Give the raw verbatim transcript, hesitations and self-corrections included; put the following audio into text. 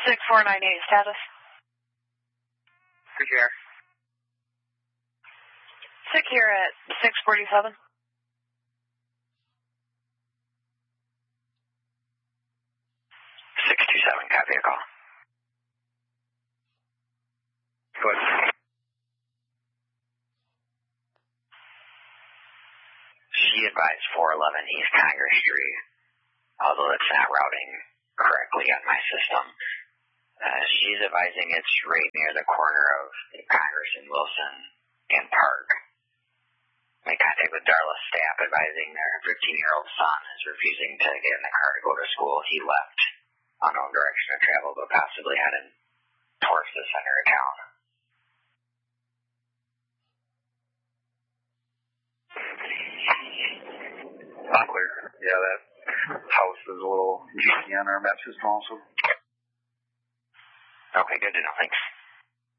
six four nine eight, status. Secure. Secure at six forty-seven. six two seven, copy a call. Good. She advised four eleven East Congress Street, although it's not routing correctly on my system. Uh, she's advising it's right near the corner of Congress and Wilson and Park. My contact with Darla's staff advising their fifteen-year-old son is refusing to get in the car to go to school. He left unknown direction of travel, but possibly heading towards the center of town. Unclear. Yeah, that house is a little juicy on our map system also. Okay, good to know. Thanks.